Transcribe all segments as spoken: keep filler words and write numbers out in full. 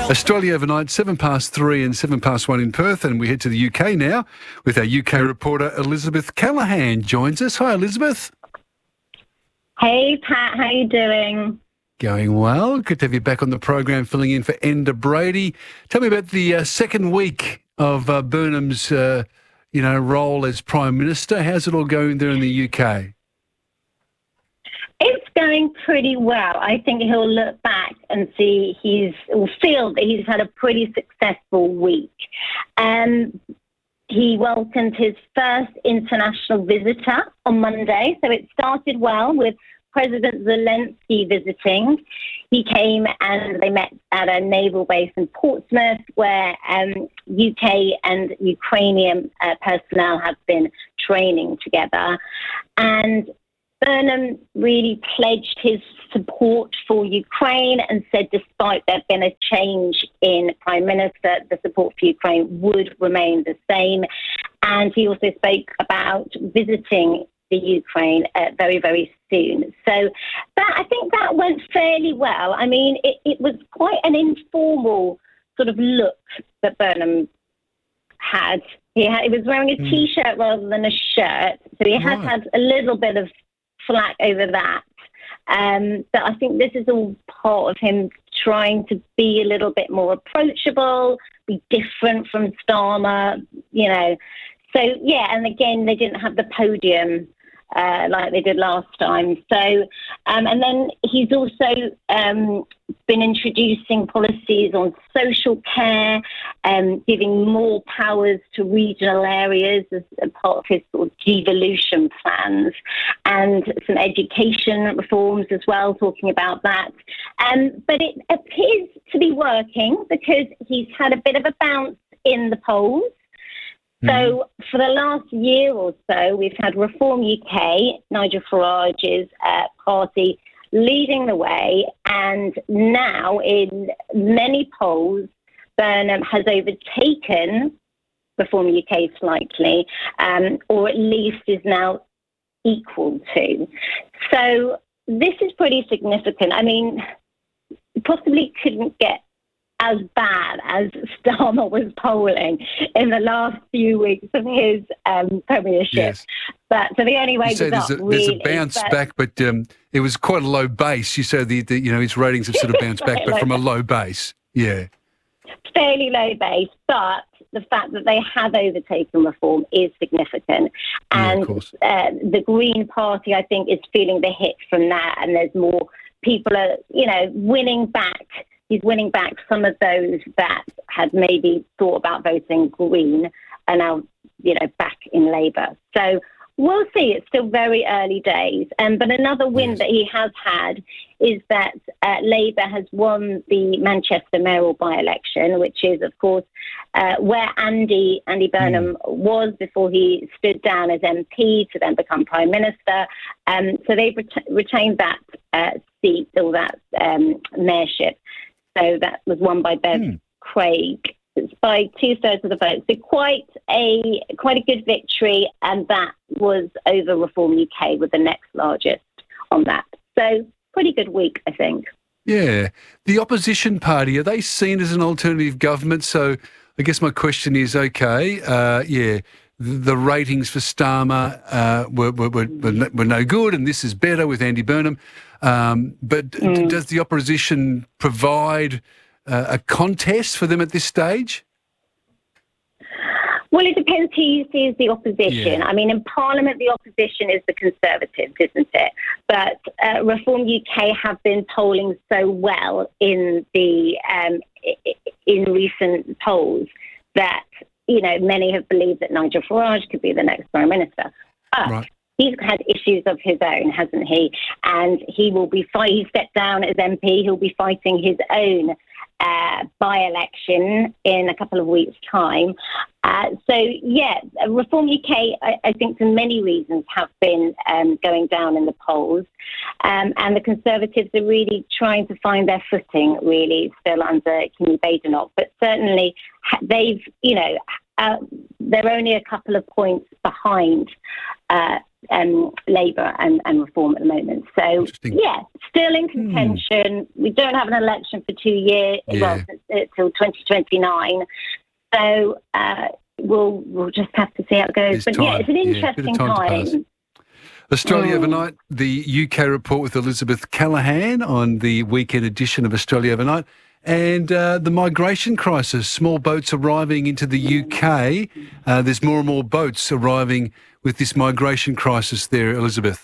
Australia overnight, seven past three and seven past one in Perth, and we head to the U K now with our U K reporter Elizabeth Callaghan joins us. Hi, Elizabeth. Hey, Pat, how you doing? Going well. Good to have you back on the program, filling in for Enda Brady. Tell me about the uh, second week of uh, Burnham's, uh, you know, role as Prime Minister. How's it all going there in the U K? It's going pretty well. I think he'll look back and see he's, or feel that he's had a pretty successful week. Um, he welcomed his first international visitor on Monday, so it started well with President Zelensky visiting. He came and they met at a naval base in Portsmouth where um, U K and Ukrainian uh, personnel have been training together. And Burnham really pledged his support for Ukraine and said despite there been a change in Prime Minister, the support for Ukraine would remain the same. And he also spoke about visiting the Ukraine uh, very, very soon. So that, I think that went fairly well. I mean, it, it was quite an informal sort of look that Burnham had. He, had, he was wearing a mm. T-shirt rather than a shirt. So he has right. had a little bit of flack over that. Um, but I think this is all part of him trying to be a little bit more approachable, be different from Starmer, you know. So, yeah, and again, they didn't have the podium uh, like they did last time. So, um, and then he's also um, been introducing policies on social care, um, giving more powers to regional areas as a part of his sort of devolution plans, and some education reforms as well, talking about that. Um, but it appears to be working because he's had a bit of a bounce in the polls. So for the last year or so, we've had Reform U K, Nigel Farage's uh, party, leading the way. And now in many polls, Burnham has overtaken Reform U K slightly, um, or at least is now equal to. So this is pretty significant. I mean, possibly couldn't get as bad as Starmer was polling in the last few weeks of his um, premiership. Yes. But so the only way you say there's, a, really, there's a bounce but, back, but um, it was quite a low base. You say the, the you know his ratings have sort of bounced back, but from base. a low base. Yeah, fairly low base, but the fact that they have overtaken Reform is significant. And yeah, uh, the Green Party, I think, is feeling the hit from that, and there's more people are you know winning back. He's winning back some of those that had maybe thought about voting Green are now, you know, back in Labour. So we'll see. It's still very early days. Um, but another win yes. that he has had is that uh, Labour has won the Manchester mayoral by-election, which is, of course, uh, where Andy Andy Burnham mm. was before he stood down as M P to then become Prime Minister. Um, so they've ret- retained that uh, seat or that um, mayorship. So that was won by Bev mm. Craig. It's by two-thirds of the vote. So quite a quite a good victory, and that was over Reform U K, with the next largest on that. So pretty good week, I think. Yeah. The opposition party, are they seen as an alternative government? So I guess my question is, okay, uh, yeah, the ratings for Starmer uh, were, were, were, were no good, and this is better with Andy Burnham. Um, but mm. does the opposition provide uh, a contest for them at this stage? Well, it depends who you see as the opposition. Yeah. I mean, in Parliament, the opposition is the Conservatives, isn't it? But uh, Reform U K have been polling so well in the um, in recent polls that, you know, many have believed that Nigel Farage could be the next Prime Minister. But right. he's had issues of his own, hasn't he? And he will be fight- he stepped down as M P. He'll be fighting his own uh, by-election in a couple of weeks' time. Uh, so, yeah, Reform U K, I, I think for many reasons, have been um, going down in the polls. Um, and the Conservatives are really trying to find their footing, really, still under Keir Badenoch. But certainly they've, you know, uh, they're only a couple of points behind uh, um, Labour and, and Reform at the moment. So, yeah, still in contention. Hmm. We don't have an election for two years, yeah. well, until twenty twenty-nine. So uh, we'll we'll just have to see how it goes. There's but, time. yeah, it's an interesting yeah, time. time. Australia Mm. Overnight, the U K report with Elizabeth Callaghan on the weekend edition of Australia Overnight. And uh, the migration crisis, small boats arriving into the U K. Uh, there's more and more boats arriving with this migration crisis there, Elizabeth.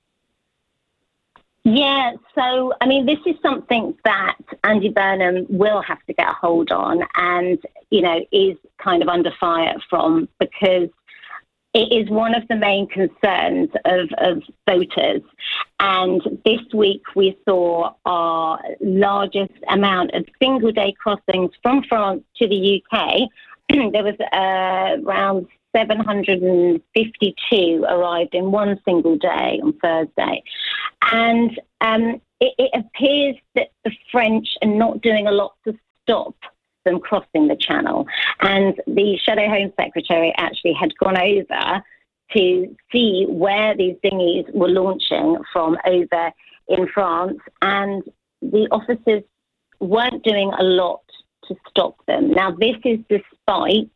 Yeah, so, I mean, this is something that Andy Burnham will have to get a hold on and, you know, is kind of under fire from, because it is one of the main concerns of, of voters. And this week we saw our largest amount of single-day crossings from France to the U K. There was uh, around seven hundred fifty-two arrived in one single day on Thursday. And um, it, it appears that the French are not doing a lot to stop them crossing the channel. And the Shadow Home Secretary actually had gone over to see where these dinghies were launching from over in France, and the officers weren't doing a lot to stop them. Now, this is despite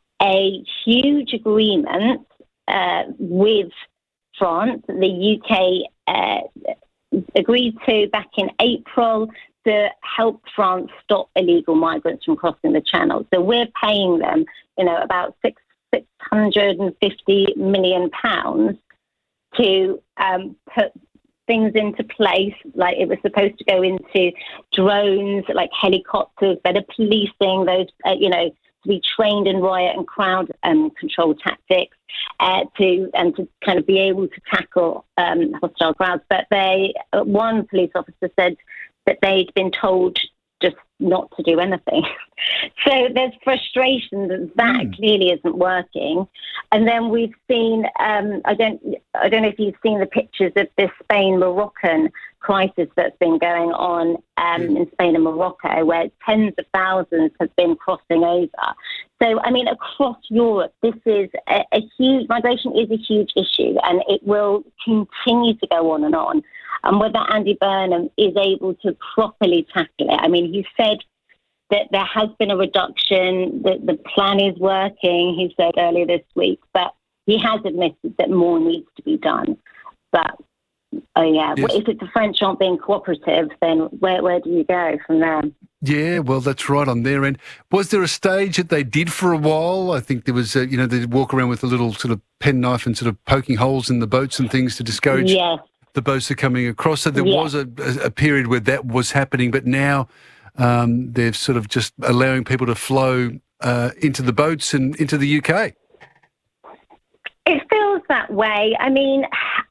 a huge agreement uh, with France. The U K uh, agreed to back in April to help France stop illegal migrants from crossing the channel. So we're paying them, you know, about six six hundred fifty million pounds to um, put things into place. Like, it was supposed to go into drones, like helicopters, better policing those, uh, you know, to be trained in riot and crowd um, control tactics, uh, to and to kind of be able to tackle um, hostile crowds. But they, uh, one police officer said that they'd been told just not to do anything. So there's frustration that that mm. clearly isn't working. And then we've seen, um, I don't I don't know if you've seen the pictures of this Spain-Moroccan crisis that's been going on um, mm. in Spain and Morocco, where tens of thousands have been crossing over. So, I mean, across Europe, this is a, a huge, migration is a huge issue, and it will continue to go on and on. And whether Andy Burnham is able to properly tackle it. I mean, he said that there has been a reduction, that the plan is working, he said earlier this week, but he has admitted that more needs to be done. But, oh yeah, yes. If the French aren't being cooperative, then where, where do you go from there? Yeah, well, that's right on their end. Was there a stage that they did for a while? I think there was, uh, you know, they'd walk around with a little sort of penknife and sort of poking holes in the boats and things to discourage yes. the boats are coming across. So there yes. was a, a period where that was happening, but now um, they're sort of just allowing people to flow uh, into the boats and into the U K. It feels that way. I mean,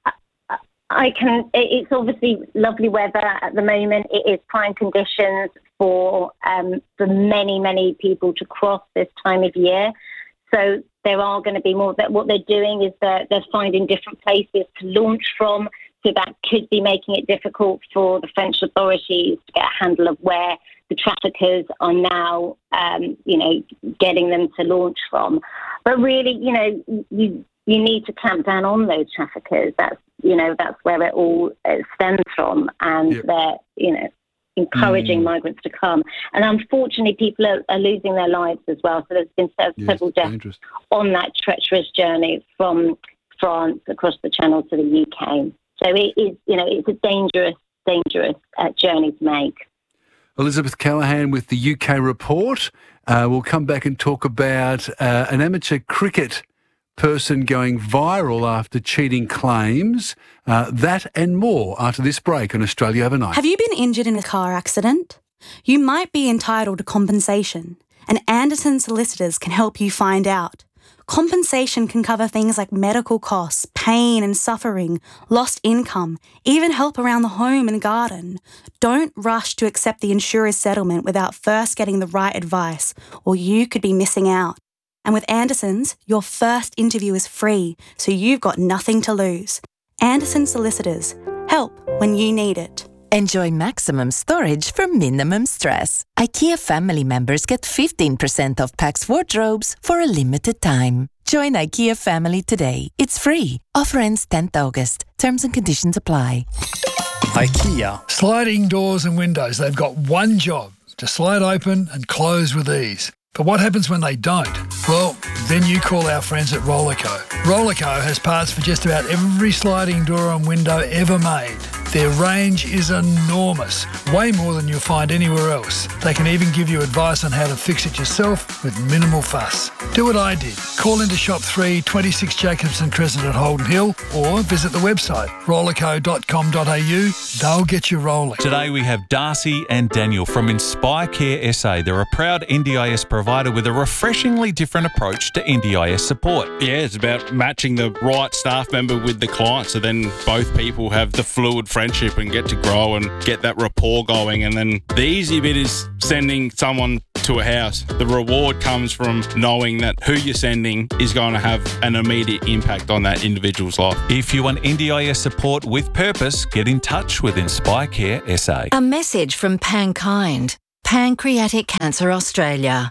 I can. It's obviously lovely weather at the moment. It is prime conditions for um, for many, many people to cross this time of year. So there are going to be more. That what they're doing is that they're finding different places to launch from. So that could be making it difficult for the French authorities to get a handle of where the traffickers are now, um, you know, getting them to launch from. But really, you know, you you need to clamp down on those traffickers. That's, you know, that's where it all uh, stems from. And yep. they're, you know, encouraging mm. migrants to come. And unfortunately, people are, are losing their lives as well. So there's been several yes, deaths dangerous. on that treacherous journey from France across the Channel to the U K. So it is, you know, it's a dangerous, dangerous uh, journey to make. Elizabeth Callaghan with the U K report. Uh, we'll come back and talk about uh, an amateur cricket person going viral after cheating claims. Uh, that and more after this break on Australia Overnight. Have you been injured in a car accident? You might be entitled to compensation, and Anderson Solicitors can help you find out. Compensation can cover things like medical costs, pain and suffering, lost income, even help around the home and garden. Don't rush to accept the insurer's settlement without first getting the right advice, or you could be missing out. And with Anderson's, your first interview is free, so you've got nothing to lose. Anderson Solicitors. Help when you need it. Enjoy maximum storage for minimum stress. IKEA family members get fifteen percent off Pax wardrobes for a limited time. Join IKEA family today. It's free. Offer ends tenth August. Terms and conditions apply. IKEA. Sliding doors and windows, they've got one job, to slide open and close with ease. But what happens when they don't? Well, then you call our friends at Rollerco. Rollerco has parts for just about every sliding door and window ever made. Their range is enormous, way more than you'll find anywhere else. They can even give you advice on how to fix it yourself with minimal fuss. Do what I did. Call into Shop three, twenty-six Jacobson Crescent at Holden Hill, or visit the website rollerco dot com dot a u. They'll get you rolling. Today we have Darcy and Daniel from Inspire Care S A. They're a proud N D I S provider with a refreshingly different approach to N D I S support. Yeah, it's about matching the right staff member with the client, so then both people have the fluid friendship and get to grow and get that rapport going. And then the easy bit is sending someone to a house. The reward comes from knowing that who you're sending is going to have an immediate impact on that individual's life. If you want N D I S support with purpose, get in touch with Inspire Care S A. A message from Pankind, Pancreatic Cancer Australia.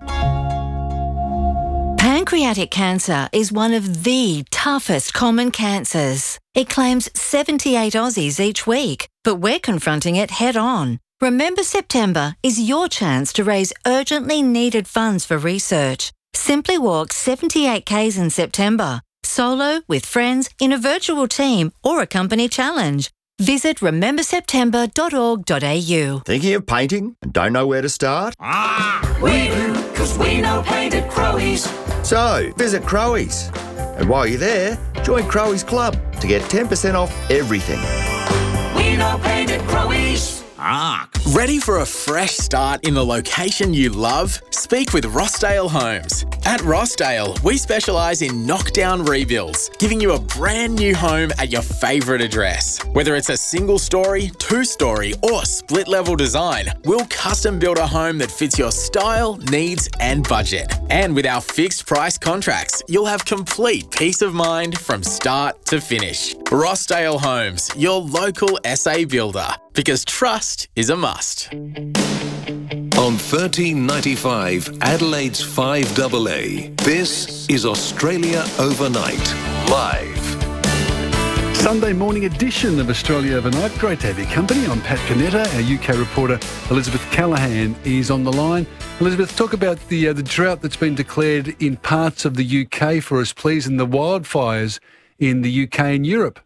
Pancreatic cancer is one of the toughest common cancers. It claims seventy-eight Aussies each week, but we're confronting it head on. Remember September is your chance to raise urgently needed funds for research. Simply walk seventy-eight kays in September, solo, with friends, in a virtual team or a company challenge. Visit remember september dot org dot a u. Thinking of painting and don't know where to start? Ah, we do, because we know paint at Crowies. So, visit Crowies. And while you're there, join Crowies Club to get ten percent off everything. We know paint at Crowies. Ah, ready for a fresh start in the location you love? Speak with Rossdale Homes. At Rossdale, we specialise in knockdown rebuilds, giving you a brand new home at your favourite address. Whether it's a single story, two story or split level design, we'll custom build a home that fits your style, needs and budget. And with our fixed price contracts, you'll have complete peace of mind from start to finish. Rossdale Homes, your local S A builder, because trust is a must. On thirteen ninety-five, Adelaide's five A A, this is Australia Overnight, live. Sunday morning edition of Australia Overnight. Great to have your company. I'm Pat Canetta. Our U K reporter Elizabeth Callahan is on the line. Elizabeth, talk about the uh, the drought that's been declared in parts of the U K for us, please, and the wildfires in the U K and Europe.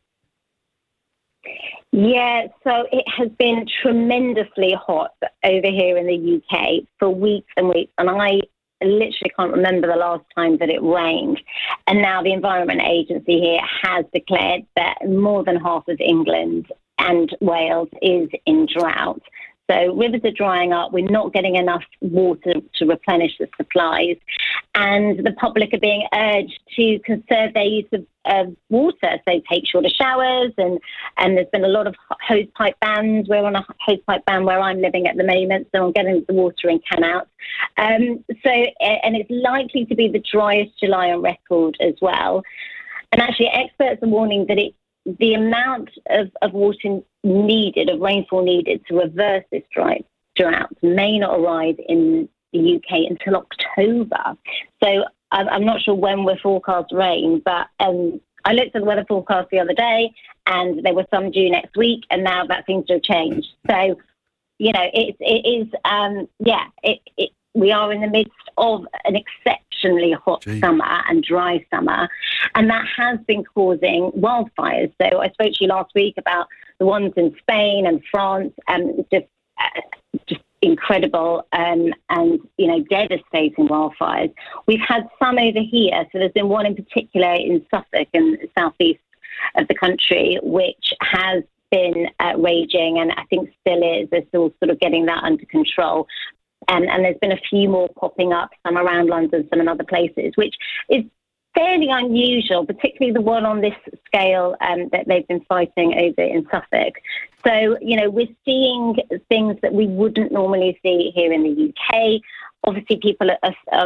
Yeah, so it has been tremendously hot over here in the U K for weeks and weeks, and I literally can't remember the last time that it rained. And now the Environment Agency here has declared that more than half of England and Wales is in drought. So rivers are drying up. We're not getting enough water to replenish the supplies. And the public are being urged to conserve their use of uh, water. So take shorter showers. And, and there's been a lot of hose pipe bans. We're on a hose pipe ban where I'm living at the moment. So I'm getting the water in can out. Um, so, and it's likely to be the driest July on record as well. And actually experts are warning that it the amount of, of water needed, of rainfall needed to reverse this dry, drought may not arrive in the U K until October. So I'm, I'm not sure when we're forecast rain, but um, I looked at the weather forecast the other day and there was some due next week, and now that seems to have changed. So, you know, it, it is, um, yeah, it, it, we are in the midst of an exceptionally hot Gee. summer and dry summer, and that has been causing wildfires. So I spoke to you last week about the ones in Spain and France, and just uh, just incredible um, and, you know, devastating wildfires. We've had some over here. So there's been one in particular in Suffolk in the southeast of the country, which has been uh, raging, and I think still is. They're still sort of getting that under control. Um, and there's been a few more popping up, some around London, some in other places, which is fairly unusual, particularly the one on this scale um, that they've been fighting over in Suffolk. So, you know, we're seeing things that we wouldn't normally see here in the U K. Obviously, people are, are,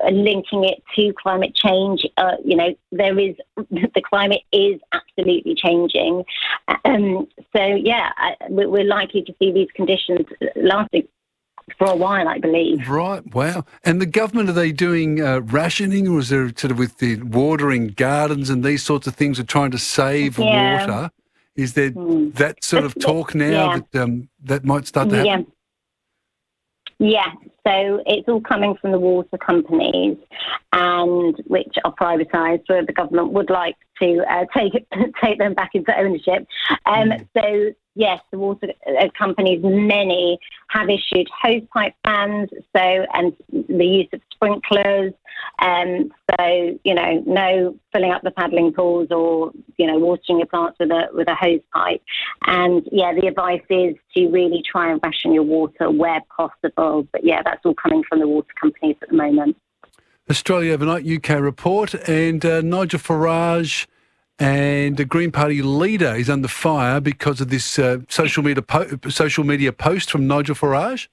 linking it to climate change. Uh, you know, there is the climate is absolutely changing. Um, so yeah, I, we're likely to see these conditions lasting for a while, I believe. Right, wow. And the government, are they doing uh, rationing, or is there sort of with the watering gardens and these sorts of things, are trying to save Yeah. water? Is there Mm. that sort of talk now Yeah. that um, that might start to happen? Yeah. Yeah, so it's all coming from the water companies, and which are privatised, where the government would like to uh, take it, take them back into ownership. Um, Mm. So yes, the water uh, companies, many have issued hosepipe bans, so and the use of sprinklers. Um, so you know, no filling up the paddling pools or you know watering your plants with a with a hose pipe. And yeah, the advice is to really try and ration your water where possible. But yeah, that's all coming from the water companies at the moment. Australia Overnight U K report, and uh, Nigel Farage and the Green Party leader is under fire because of this uh, social media po- social media post from Nigel Farage.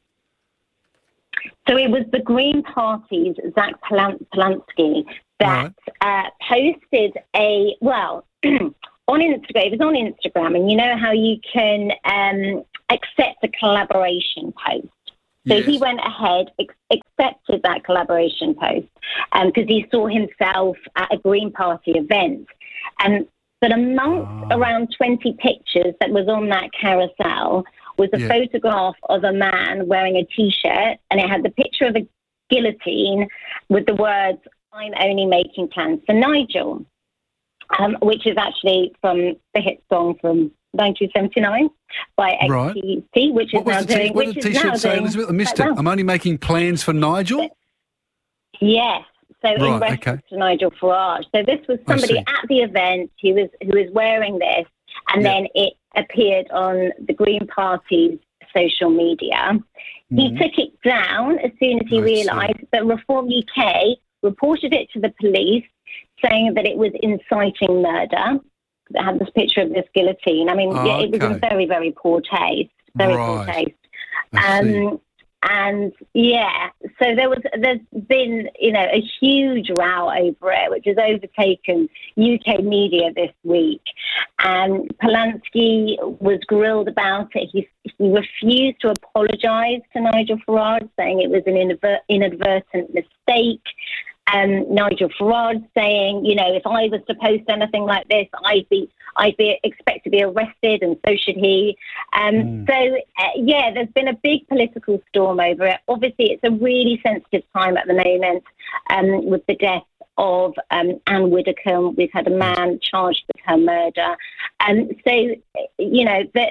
So it was the Green Party's Zach Polan- Polanski that uh, posted a, well, on Instagram, it was on Instagram, and you know how you can um, accept a collaboration post. So Yes. he went ahead, ex- accepted that collaboration post because he saw himself at a Green Party event. Um, but amongst Ah. around twenty pictures that was on that carousel was a Yeah. photograph of a man wearing a T-shirt, and it had the picture of a guillotine with the words, "I'm only making plans for Nigel," um, which is actually from the hit song from nineteen seventy-nine by Right. X T C, which is What was now the t- doing, what which did the is now T-shirt say, doing Elizabeth? I missed quite it. well. I'm only making plans for Nigel. Yes. So in Right, reference okay. to Nigel Farage. So this was I somebody see. at the event who was who was wearing this, and Yeah. then it appeared on the Green Party's social media. He Mhm. took it down as soon as he I see. realised that Reform U K reported it to the police, saying that it was inciting murder. That had this picture of this guillotine. I mean, Oh, yeah, it was in okay. very, very poor taste. Very poor Right. taste. I see. Um, and yeah, so there was, there's been, you know, a huge row over it, which has overtaken U K media this week. And Polanski was grilled about it. He, he refused to apologise to Nigel Farage, saying it was an inadver- inadvertent mistake. Um, Nigel Farage saying, you know, if I was to post anything like this, I'd be, I'd be expect to be arrested, and so should he. Um, Mm. So, uh, yeah, there's been a big political storm over it. Obviously, it's a really sensitive time at the moment um, with the death of um, Anne Widdecombe. We've had a man charged with her murder. Um, so, you know, the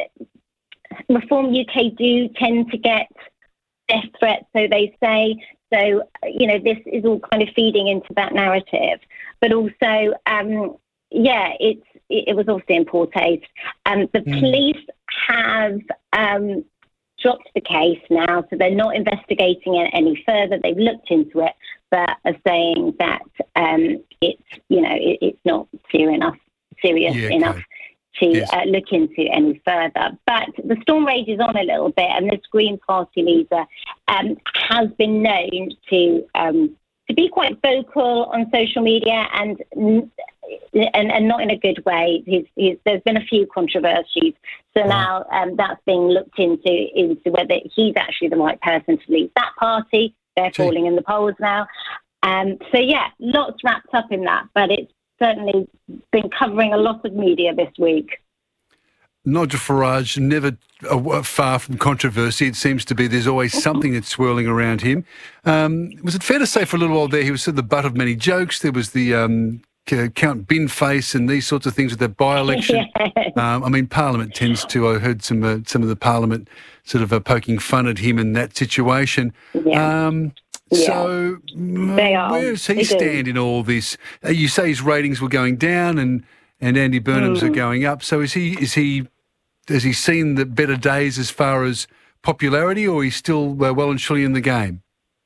Reform U K do tend to get death threats, so they say. So, you know, this is all kind of feeding into that narrative. But also, um, yeah, it's, it, it was obviously in poor taste. Um, the Mm. police have um, dropped the case now, so they're not investigating it any further. They've looked into it, but are saying that um, it's, you know, it, it's not serious enough, serious Yeah, okay. enough to Yes. uh, look into any further. But the storm rages on a little bit, and this Green Party leader um, has been known to um, to be quite vocal on social media, and and, and not in a good way. He's, he's, there's been a few controversies, so Right. now um, that's being looked into into whether he's actually the right person to lead that party. They're Gee. falling in the polls now. Um, so yeah, lots wrapped up in that, but it's certainly been covering a lot of media this week. Nigel Farage, never uh, far from controversy. It seems to be there's always something that's swirling around him. Um, was it fair to say for a little while there he was sort of the butt of many jokes? There was the um, C- Count Binface and these sorts of things with the by-election. um, I mean, Parliament tends to, I heard some uh, some of the Parliament sort of uh, poking fun at him in that situation. Yeah. Um, Yeah. So mm, They are. where does he They do. stand in all this? Uh, you say his ratings were going down and, and Andy Burnham's Mm. are going up. So is he is he has he seen the better days as far as popularity, or he's still uh, well and truly in the game?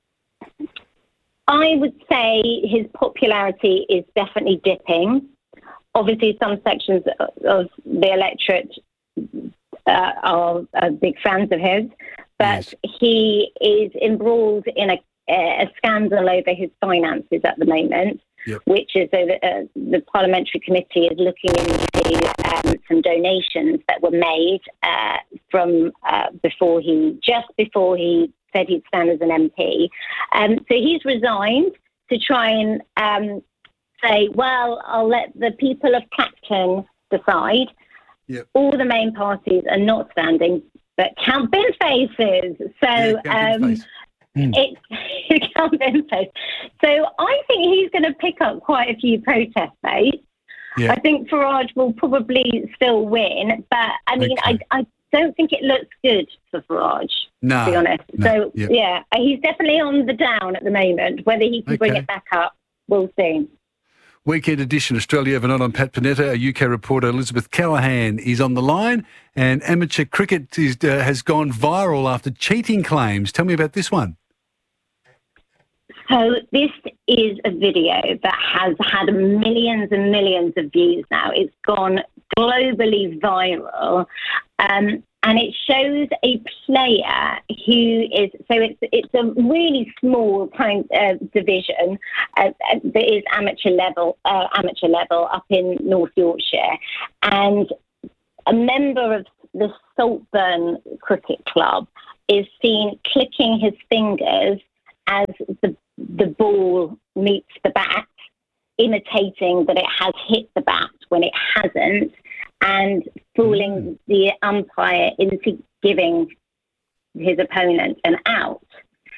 I would say his popularity is definitely dipping. Obviously, some sections of the electorate uh, are, are big fans of his, but Yes. he is embroiled in a a scandal over his finances at the moment, yep. which is uh, the parliamentary committee is looking into um, some donations that were made uh, from uh, before he, just before he said he'd stand as an M P. Um, so he's resigned to try and um, say, well, I'll let the people of Clacton decide. Yep. All the main parties are not standing, but count bin faces. So Yeah, count bin um, face. Mm. it's count bin face. So I think he's going to pick up quite a few protest votes. Yeah. I think Farage will probably still win, but I mean, Okay. I, I don't think it looks good for Farage, No, to be honest. no, So yeah. yeah, he's definitely on the down at the moment. Whether he can bring Okay. it back up, we'll see. Weekend edition, Australia Overnight on Pat Panetta. Our U K reporter Elizabeth Callahan is on the line, and amateur cricket is, uh, has gone viral after cheating claims. Tell me about this one. So this is a video that has had millions and millions of views now. It's gone globally viral. Um, and it shows a player who is, so it's it's a really small kind of division uh, that is amateur level, uh, amateur level up in North Yorkshire. And a member of the Saltburn Cricket Club is seen clicking his fingers as the the ball meets the bat, imitating that it has hit the bat when it hasn't, and fooling the umpire into giving his opponent an out.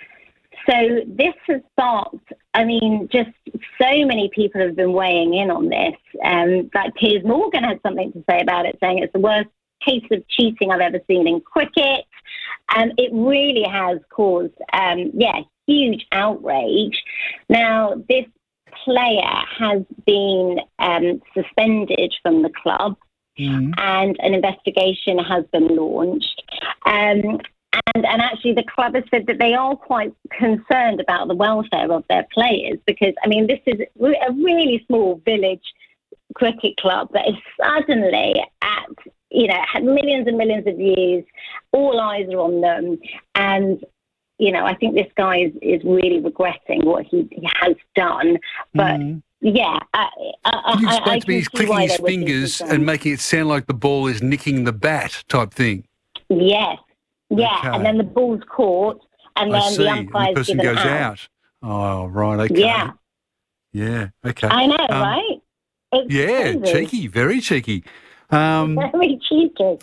So this has sparked, I mean, just so many people have been weighing in on this. Um, like Piers Morgan had something to say about it, saying it's the worst case of cheating I've ever seen in cricket. And it really has caused, um, yeah, huge outrage. Now, this player has been um, suspended from the club, Mm. and an investigation has been launched. Um, and, and actually, the club has said that they are quite concerned about the welfare of their players because, I mean, this is a really small village cricket club that is suddenly at, you know, had millions and millions of views. All eyes are on them. And, you know, I think this guy is, is really regretting what he, he has done. But, Mm. yeah. I, I, Can you I, explain I to me, he's can see clicking why his they would be fingers concerned. and making it sound like the ball is nicking the bat type thing? Yes. Yeah. Okay. And then the ball's caught, and I then see. the And the umpire's person given goes out. out. Oh, right. Okay. Yeah. Yeah. Okay. I know, Um, right? It's Yeah, crazy. cheeky, very cheeky. Um, Very cheeky.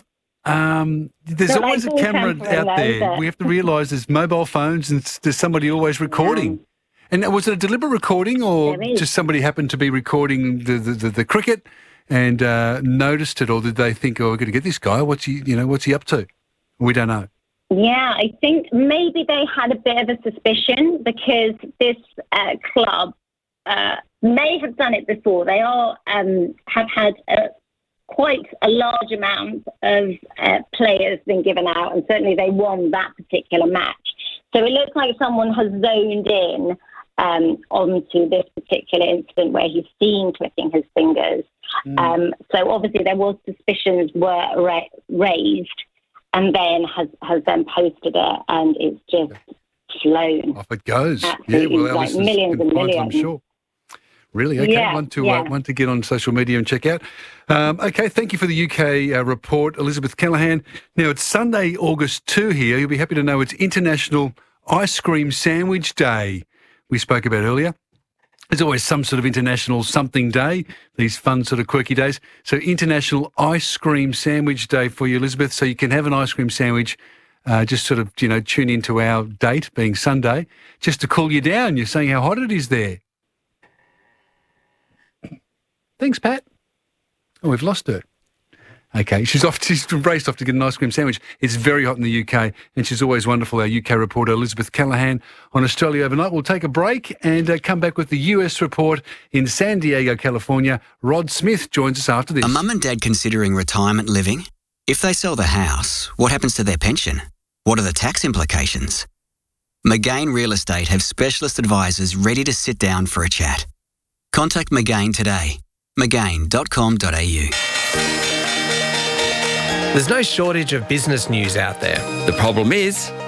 um, there's Not always like a ball camera tampering, out though, there. is it? We have to realise there's mobile phones and s- there's somebody always recording. And was it a deliberate recording, or There is. just somebody happened to be recording the the, the, the cricket and uh, noticed it, or did they think, "Oh, we're going to get this guy. What's he? You know, what's he up to?" We don't know. Yeah, I think maybe they had a bit of a suspicion because this uh, club uh, may have done it before. They are um, have had a, quite a large amount of uh, players been given out, and certainly they won that particular match. So it looks like someone has zoned in um, onto this particular incident where he's seen clicking his fingers. Mm. Um, so obviously there was suspicions were ra- raised, and then has, has then posted it, and it's just flown. Off it goes. Absolutely, yeah, well, our like listeners millions can and find it, I'm millions. sure. Really? Okay, Yeah, one to yeah. uh, one to get on social media and check out. Um, okay, thank you for the U K uh, report, Elizabeth Callahan. Now it's Sunday, August second here. You'll be happy to know it's International Ice Cream Sandwich Day. We spoke about earlier. There's always some sort of international something day, these fun sort of quirky days. So International Ice Cream Sandwich Day for you, Elizabeth, so you can have an ice cream sandwich, uh, just sort of, you know, tune into our date being Sunday, just to cool you down. You're saying how hot it is there. Thanks, Pat. Oh, we've lost her. Okay, she's off. She's raced off to get an ice cream sandwich. It's very hot in the U K, and she's always wonderful. Our U K reporter Elizabeth Callahan on Australia Overnight. We'll take a break and uh, come back with the U S report in San Diego, California. Rod Smith joins us after this. Are mum and dad considering retirement living? If they sell the house, what happens to their pension? What are the tax implications? McGain Real Estate have specialist advisors ready to sit down for a chat. Contact McGain today. McGain dot com dot a u. There's no shortage of business news out there. The problem is,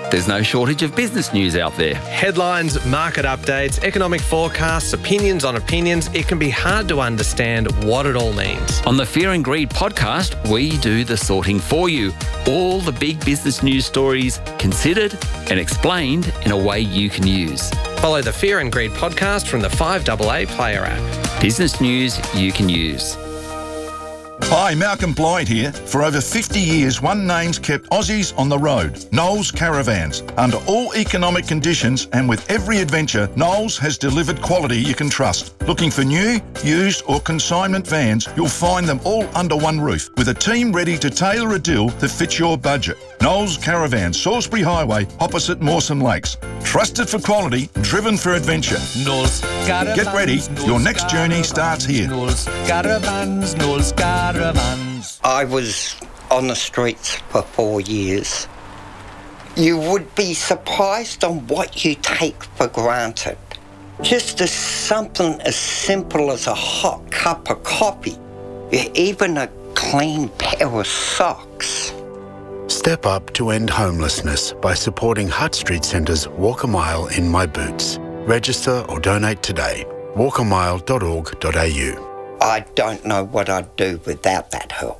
There's no shortage of business news out there. Headlines, market updates, economic forecasts, opinions on opinions. It can be hard to understand what it all means. On the Fear and Greed podcast, we do the sorting for you. All the big business news stories considered and explained in a way you can use. Follow the Fear and Greed podcast from the five A A Player app. Business news you can use. Hi, Malcolm Blythe here. For over fifty years, one name's kept Aussies on the road, Knowles Caravans. Under all economic conditions and with every adventure, Knowles has delivered quality you can trust. Looking for new, used or consignment vans, you'll find them all under one roof with a team ready to tailor a deal that fits your budget. Knowles Caravans, Salisbury Highway, opposite Mawson Lakes. Trusted for quality, driven for adventure. Knowles Caravans. Get ready, your next journey starts here. Knowles Caravans, Knowles Caravans. I was on the streets for four years. You would be surprised on what you take for granted. Just as something as simple as a hot cup of coffee, even a clean pair of socks. Step up to end homelessness by supporting Hutt Street Centre's Walk a Mile in My Boots. Register or donate today. walk a mile dot org dot a u. I don't know what I'd do without that help.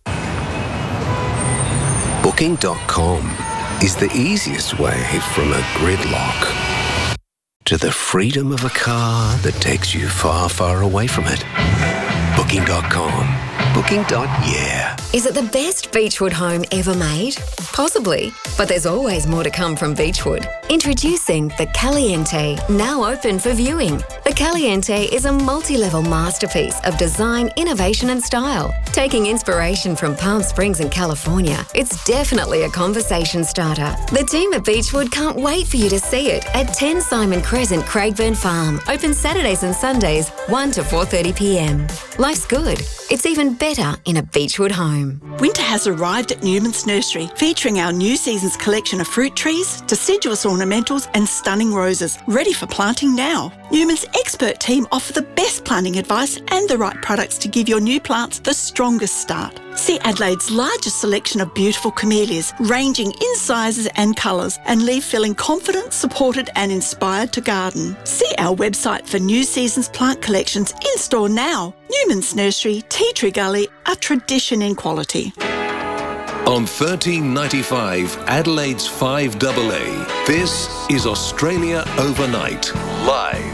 Booking dot com is the easiest way from a gridlock to the freedom of a car that takes you far, far away from it. Booking dot com. Booking. Yeah. Is it the best Beechwood home ever made? Possibly, but there's always more to come from Beechwood. Introducing the Caliente, now open for viewing. The Caliente is a multi-level masterpiece of design, innovation and style. Taking inspiration from Palm Springs in California, it's definitely a conversation starter. The team at Beechwood can't wait for you to see it at ten Simon Crescent, Craigburn Farm. Open Saturdays and Sundays, one to four thirty p m. Life's good. It's even better in a Beechwood home. Winter has arrived at Newman's Nursery, featuring our new season's collection of fruit trees, deciduous ornamentals and stunning roses, ready for planting now. Newman's expert team offer the best planting advice and the right products to give your new plants the strongest start. See Adelaide's largest selection of beautiful camellias, ranging in sizes and colours, and leave feeling confident, supported and inspired to garden. See our website for new season's plant collections in store now. Newman's Nursery, Tea Tree Gully, a tradition in quality. On thirteen ninety-five Adelaide's five A A, this is Australia Overnight, live.